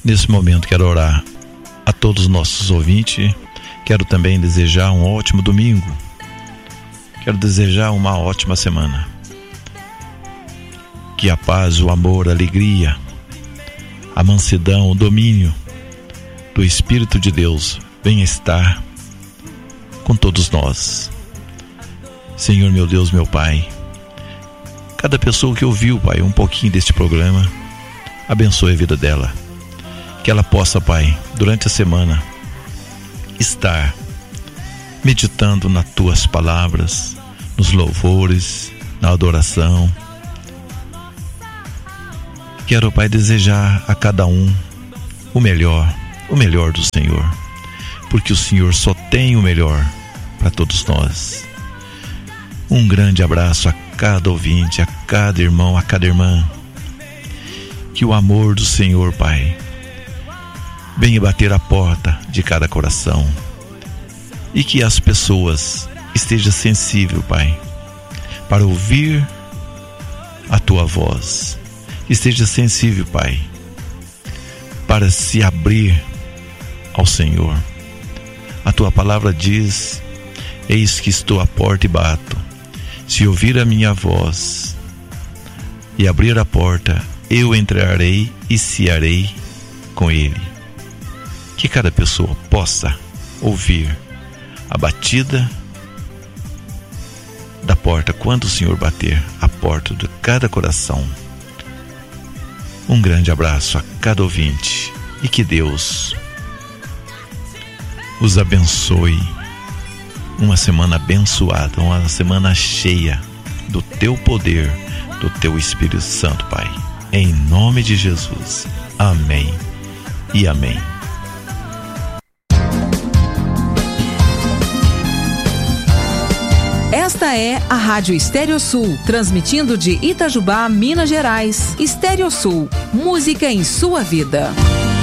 Nesse momento quero orar a todos os nossos ouvintes. Quero também desejar um ótimo domingo. Quero desejar uma ótima semana. Que a paz, o amor, a alegria, a mansidão, o domínio do Espírito de Deus venha estar com todos nós. Senhor, meu Deus, meu Pai, cada pessoa que ouviu, Pai, um pouquinho deste programa, abençoe a vida dela. Que ela possa, Pai, durante a semana, estar meditando nas Tuas palavras, nos louvores, na adoração. Quero, Pai, desejar a cada um o melhor do Senhor, porque o Senhor só tem o melhor para todos nós. Um grande abraço a cada ouvinte, a cada irmão, a cada irmã. Que o amor do Senhor, Pai, venha bater a porta de cada coração e que as pessoas estejam sensíveis, Pai, para ouvir a Tua voz. Esteja sensível, Pai, para se abrir ao Senhor. A Tua palavra diz: eis que estou à porta e bato. Se ouvir a minha voz e abrir a porta, eu entrarei e cearei com ele. Que cada pessoa possa ouvir a batida da porta quando o Senhor bater a porta de cada coração. Um grande abraço a cada ouvinte e que Deus os abençoe. Uma semana abençoada, uma semana cheia do Teu poder, do Teu Espírito Santo, Pai. Em nome de Jesus. Amém e amém. Esta é a Rádio Estéreo Sul, transmitindo de Itajubá, Minas Gerais. Estéreo Sul, música em sua vida.